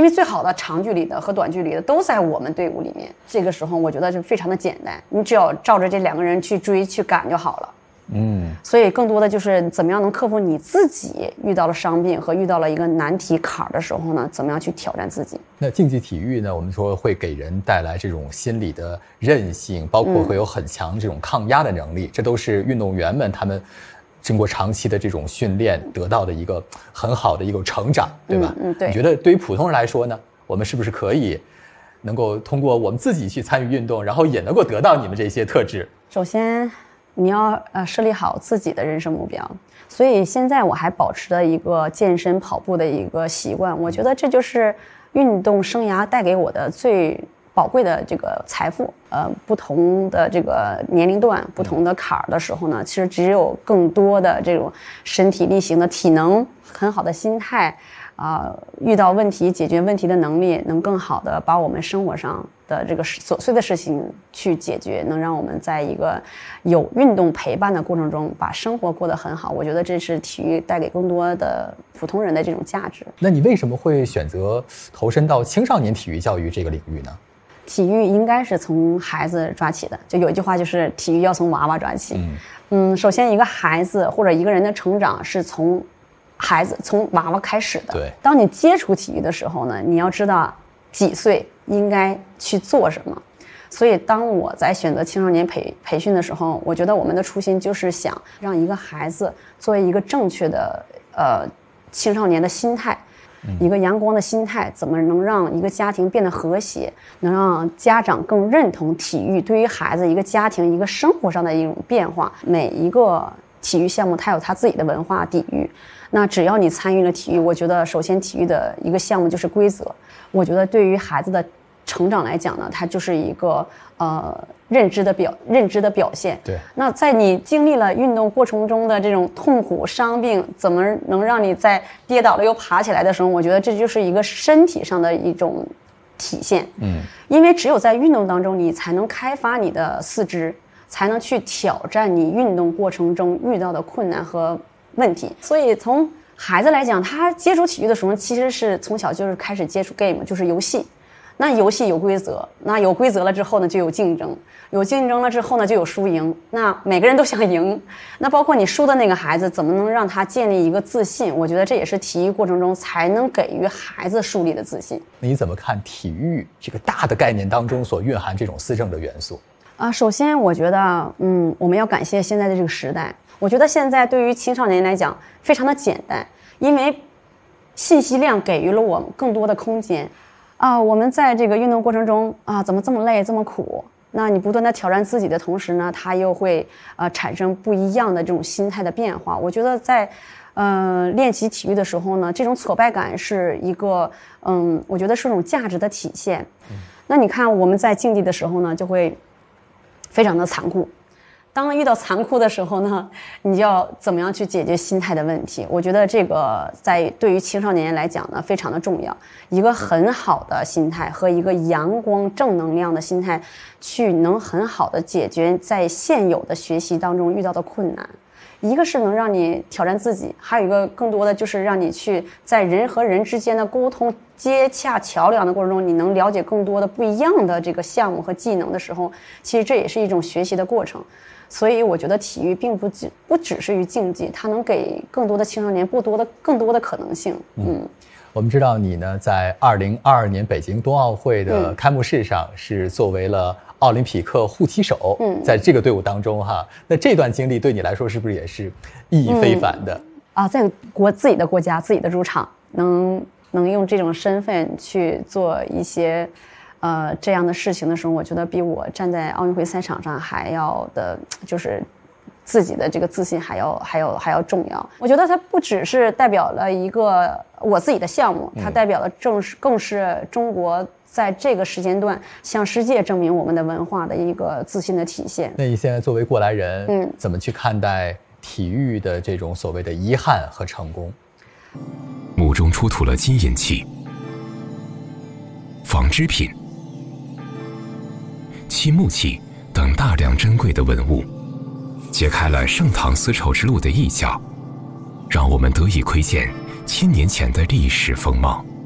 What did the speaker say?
为最好的长距离的和短距离的都在我们队伍里面。这个时候我觉得就非常的简单，你只要照着这2个人去追去赶就好了。所以更多的就是怎么样能克服你自己遇到了伤病和遇到了一个难题坎的时候呢，怎么样去挑战自己。 那竞技体育呢，我们说会给人带来这种心理的韧性，包括会有很强这种抗压的能力，这都是运动员们他们经过长期的这种训练得到的一个很好的一个成长，对吧？ 对。 你觉得对于普通人来说呢，我们是不是可以能够通过我们自己去参与运动，然后也能够得到你们这些特质？ 首先你要设立好自己的人生目标，所以现在我还保持着一个健身跑步的一个习惯，我觉得这就是运动生涯带给我的最宝贵的这个财富。不同的这个年龄段不同的坎儿的时候呢，其实只有更多的这种身体力行的体能，很好的心态遇到问题解决问题的能力，能更好的把我们生活上的这个琐碎的事情去解决，能让我们在一个有运动陪伴的过程中把生活过得很好。我觉得这是体育带给更多的普通人的这种价值。 那你为什么会选择投身到青少年体育教育这个领域呢？ 体育应该是从孩子抓起的，就有一句话就是体育要从娃娃抓起。首先一个孩子或者一个人的成长是从娃娃开始的。 对， 当你接触体育的时候呢，你要知道几岁应该去做什么。所以当我在选择青少年培训的时候，我觉得我们的初心就是想让一个孩子作为一个正确的青少年的心态，一个阳光的心态，怎么能让一个家庭变得和谐，能让家长更认同体育对于孩子一个家庭一个生活上的一种变化。每一个体育项目它有它自己的文化底蕴，那只要你参与了体育，我觉得首先体育的一个项目就是规则。我觉得对于孩子的成长来讲呢，它就是一个认知的表现。 对。 那在你经历了运动过程中的这种痛苦伤病，怎么能让你在跌倒了又爬起来的时候，我觉得这就是一个身体上的一种体现。因为只有在运动当中，你才能开发你的四肢，才能去挑战你运动过程中遇到的困难和问题。所以从孩子来讲，他接触体育的时候，其实是从小就是开始接触 game， 就是游戏。那游戏有规则，那有规则了之后呢，就有竞争，有竞争了之后呢，就有输赢。那每个人都想赢，那包括你输的那个孩子，怎么能让他建立一个自信？我觉得这也是体育过程中才能给予孩子树立的自信。 你怎么看体育这个大的概念当中所蕴含这种思政的元素？ 首先我觉得，我们要感谢现在的这个时代。我觉得现在对于青少年来讲非常的简单，因为信息量给予了我们更多的空间。我们在这个运动过程中怎么这么累这么苦？那你不断的挑战自己的同时呢，它又会产生不一样的这种心态的变化。我觉得在练习体育的时候呢，这种挫败感是一个我觉得是一种价值的体现。那你看我们在竞技的时候呢，就会非常的残酷。当遇到残酷的时候呢，你要怎么样去解决心态的问题？我觉得这个在对于青少年来讲呢，非常的重要。一个很好的心态和一个阳光正能量的心态，去能很好的解决在现有的学习当中遇到的困难。一个是能让你挑战自己，还有一个更多的就是让你去在人和人之间的沟通接洽桥梁的过程中，你能了解更多的不一样的这个项目和技能的时候，其实这也是一种学习的过程。所以我觉得体育并不只是于竞技，它能给更多的青少年更多的可能性。 我们知道你呢，在2022年北京冬奥会的开幕式上是作为了奥林匹克护旗手，在这个队伍当中那这段经历对你来说是不是也是意义非凡的？ 在自己的国家自己的主场，能用这种身份去做一些这样的事情的时候，我觉得比我站在奥运会赛场上还要的，就是自己的这个自信还要重要。我觉得它不只是代表了一个我自己的项目，它代表了更是中国在这个时间段向世界证明我们的文化的一个自信的体现。 那你现在作为过来人，怎么去看待体育的这种所谓的遗憾和成功？ 墓中出土了金银器、纺织品、漆木器等大量珍贵的文物，揭开了盛唐丝绸之路的一角，让我们得以窥见1000年前的历史风貌。